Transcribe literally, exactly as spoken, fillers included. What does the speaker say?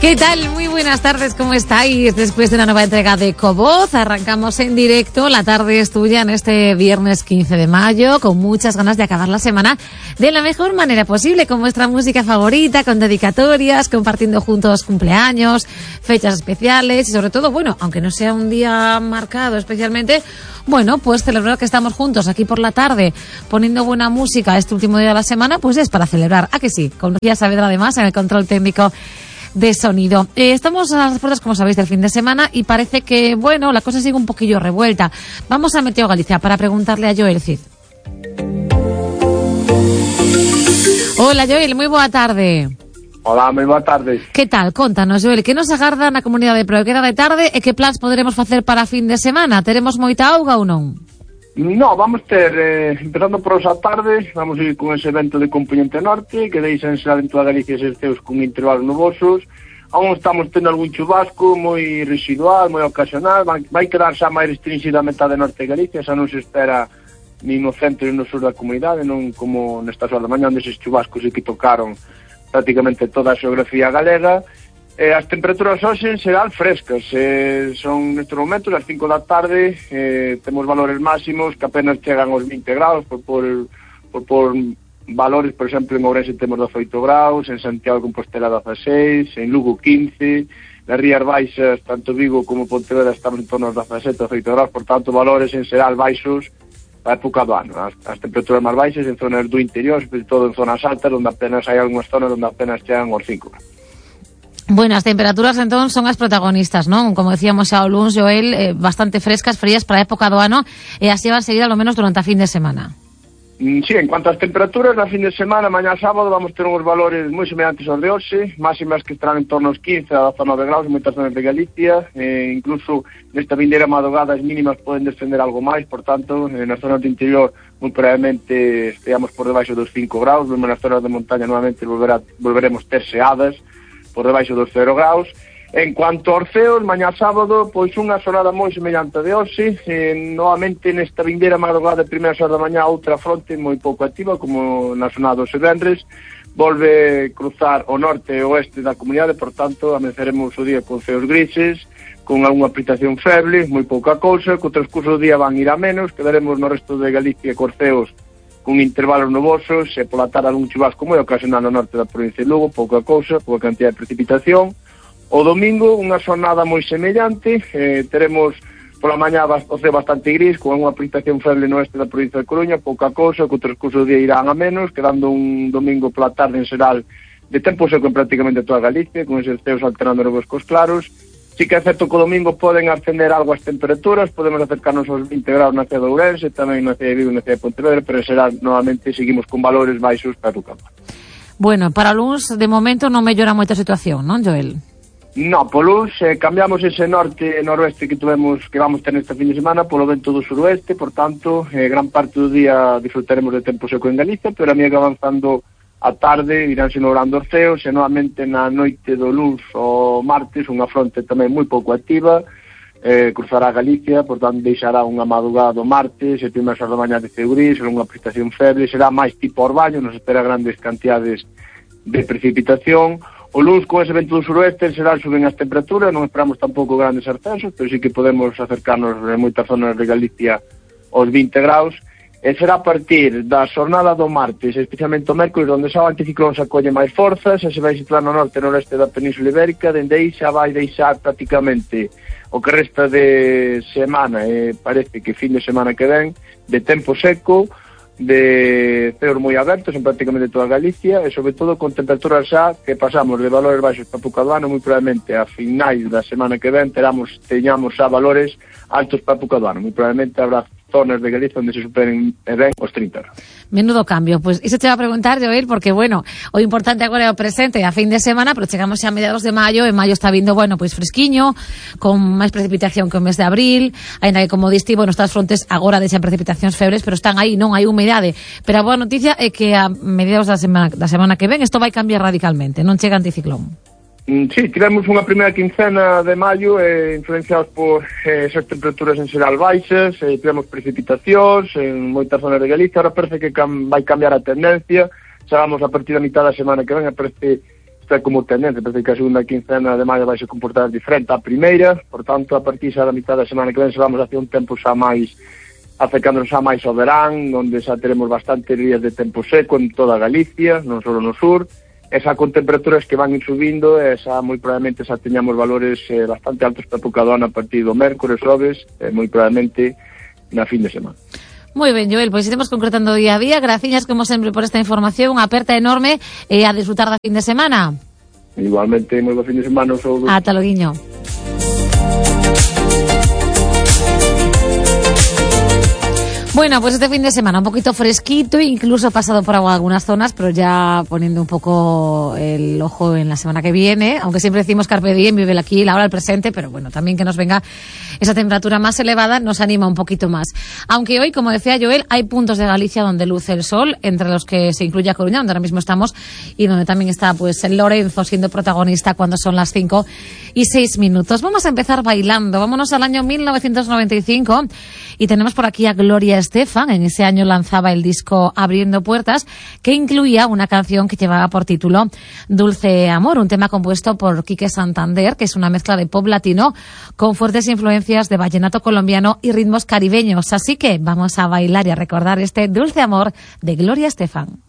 ¿Qué tal? Muy buenas tardes, ¿cómo estáis? Después de una nueva entrega de Ecovoz, arrancamos en directo. La tarde es tuya en este viernes quince de mayo, con muchas ganas de acabar la semana de la mejor manera posible, con vuestra música favorita, con dedicatorias, compartiendo juntos cumpleaños, fechas especiales y sobre todo, bueno, aunque no sea un día marcado especialmente, bueno, pues celebrar que estamos juntos aquí por la tarde, poniendo buena música este último día de la semana, pues es para celebrar. ¿A que sí? Con Lucía Saavedra además en el control técnico de sonido. Eh, estamos a las puertas, como sabéis, del fin de semana y parece que, bueno, la cosa sigue un poquillo revuelta. Vamos a Meteo Galicia para preguntarle a Joel Cid. Hola, Joel, moi boa tarde. Hola, moi boa tarde. Que tal? Contanos, Joel, que nos agarda na comunidade de Proquera de tarde e que plans poderemos facer para fin de semana? Teremos moita auga ou non? No, vamos ter, eh, empezando por esa tarde, vamos ir con ese evento de componente norte, que deixan ser en toda Galicia eses ceos con intervalos nubosos. Aún estamos tendo algún chubasco moi residual, moi ocasional, vai, vai quedar xa máis restringido a metade norte de Galicia, xa non se espera ni no centro ni no sur da comunidade, non como nestas horas da mañá, onde eses chubascos que tocaron prácticamente toda a xeografía galega. Eh, as temperaturas hoxe serán frescas, eh, son nestes momentos as cinco da tarde, eh, temos valores máximos que apenas chegan aos vinte graus, por, por, por, por valores, por exemplo, en Ourense temos dezoito graus, en Santiago de Compostela dezaseis, en Lugo quince, nas Rías Baixas, tanto Vigo como Pontevedra estamos en torno aos dezasete, dezoito graus, por tanto, valores en xeral baixos para a época do ano. As, as temperaturas máis baixas en zonas do interior, sobre todo en zonas altas, onde apenas hai algunhas zonas onde apenas chegan aos cinco graus. Bueno, as temperaturas entón son as protagonistas, non? Como decíamos xa o luns, Joel, eh, bastante frescas, frías para a época do ano e así van a seguir ao menos durante a fin de semana. Mm, sí, en cuanto ás temperaturas, na fin de semana, mañá sábado, vamos ter uns valores moi semelhantes aos de hoxe, máximas que estarán en torno aos quince a dezanove graus en moitas zonas de Galicia, eh, incluso nesta vindeira madrugada as mínimas poden descender algo máis, por tanto, eh, nas zonas do interior moi probablemente esteamos por debaixo dos cinco graus, nas zonas de montaña nuevamente volverá, volveremos ter xeadas por debaixo dos cero graus. En cuanto aos ceos, mañá sábado, pois unha xornada moi semellante de hoxe, eh, novamente nesta vindeira madrugada de primeira xornada da mañá outra fronte moi pouco activa, como na xornada dos venres, volve cruzar o norte e o oeste da comunidade, por tanto, amenceremos o día con ceos grises, con algunha precipitación feble, moi pouca cousa, que o transcurso do día van ir a menos, quedaremos no resto de Galicia cos ceos con intervalos nubosos e pola tarde algún chubasco moi ocasional no norte da provincia de Lugo, pouca cousa, pouca cantidad de precipitación. O domingo, unha xornada moi semellante, eh, teremos pola mañá o ceo bastante gris, con unha precipitación feble no oeste da provincia de Coruña, pouca cousa, que o transcurso do día irán a menos, quedando un domingo pola tarde en xeral de tempo seco en prácticamente toda Galicia, con eses ceos alternando novos cos claros. Sí que é certo que o domingo poden ascender algo as temperaturas, podemos acercarnos aos vinte graus na cidade de Ourense, tamén na cidade de Vigo e na cidade de Pontevedra, pero será, novamente, seguimos con valores baixos para o campo. Bueno, para o luns, de momento, non mellora moita a situación, non, Joel? No, po luns, eh, cambiamos ese norte e noroeste que tuvemos, que vamos ter neste fin de semana polo vento do suroeste, por tanto, eh, gran parte do día disfrutaremos de tempo seco en Galicia, pero a mí que avanzando a tarde iránse logrando os ceos e novamente na noite do luns o martes unha fronte tamén moi pouco activa, eh, cruzará Galicia, por tanto deixará unha madrugada do martes e primeras horas da mañá de ceo gris, unha precipitación feble, será máis tipo orbaño, nos espera grandes cantidades de precipitación. O luns con ese vento do suroeste será suben as temperaturas, non esperamos tampouco grandes ascensos, pero sí que podemos acercarnos en moitas zonas de Galicia aos vinte graus. E será a partir da xornada do martes, especialmente o mércoles, onde xa o anticiclón se acolle máis forzas, e se vai situar no norte e noreste da Península Ibérica, dende aí xa vai deixar prácticamente o que resta de semana, e parece que fin de semana que ven, de tempo seco, de ceos moi abertos en prácticamente toda Galicia, e sobre todo con temperaturas xa que pasamos de valores baixos para época do ano, moi probablemente a finais da semana que ven teramos, teñamos xa valores altos para época do ano, moi probablemente habrá zonas de Galicia onde se superen ben os trinta. Menudo cambio. Pois pues, iso te va a preguntar, Joel, porque, bueno, o importante agora é o presente a fin de semana, pero chegamos xa a mediados de maio, e maio está vindo, bueno, pois pues, fresquiño, con máis precipitación que o mes de abril, ainda que, como diste, bueno, estas frontes agora deixan precipitacións febres, pero están aí, non hai humedade. Pero a boa noticia é que a mediados da semana, da semana que ven isto vai cambiar radicalmente, non chega anticiclón. Sí, tivemos unha primeira quincena de maio eh, influenciados por eh, esas temperaturas en xeral baixas, eh, tivemos precipitacións en moitas zonas de Galicia, ahora parece que cam vai cambiar a tendencia, xa vamos a partir da mitad da semana que ven, parece está como tendencia, parece que a segunda quincena de maio vai se comportar diferente á primeira, por tanto, a partir xa da mitad da semana que ven se vamos hacia un tempo xa máis, acercándonos xa máis ao verán, onde xa teremos bastantes días de tempo seco en toda Galicia, non só no sur, esa con temperaturas que van ir subindo, e xa moi probablemente xa teñamos valores eh, bastante altos para a época do ano a partir do mércores, xoves, e moi probablemente na fin de semana. Moi ben, Joel, pois iremos concretando día a día. Graciñas, como sempre, por esta información. Unha aperta enorme e a disfrutar da fin de semana. Igualmente, moi bo fin de semana. Saúdos. Ata loguiño. Bueno, pues este fin de semana un poquito fresquito, incluso pasado por agua algunas zonas, pero ya poniendo un poco el ojo en la semana que viene, aunque siempre decimos carpe diem, vive el aquí, la hora, el presente, pero bueno, también que nos venga esa temperatura más elevada nos anima un poquito más. Aunque hoy, como decía Joel, hay puntos de Galicia donde luce el sol, entre los que se incluye a Coruña, donde ahora mismo estamos, y donde también está pues el Lorenzo siendo protagonista cuando son las cinco y seis minutos. Vamos a empezar bailando, vámonos al año mil novecientos noventa y cinco y tenemos por aquí a Gloria Estefan. En ese año lanzaba el disco Abriendo Puertas, que incluía una canción que llevaba por título Dulce Amor, un tema compuesto por Quique Santander, que es una mezcla de pop latino con fuertes influencias de vallenato colombiano y ritmos caribeños. Así que vamos a bailar y a recordar este Dulce Amor de Gloria Estefan.